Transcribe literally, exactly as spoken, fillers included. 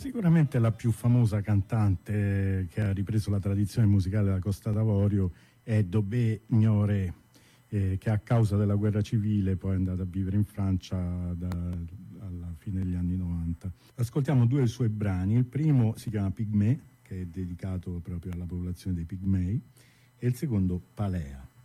Sicuramente la più famosa cantante che ha ripreso la tradizione musicale della Costa d'Avorio è Dobé Gnoré, eh, che a causa della guerra civile poi è andata a vivere in Francia da, alla fine degli anni novanta. Ascoltiamo due dei suoi brani. Il primo si chiama Pygmée, che è dedicato proprio alla popolazione dei Pigmei, e il secondo Palea.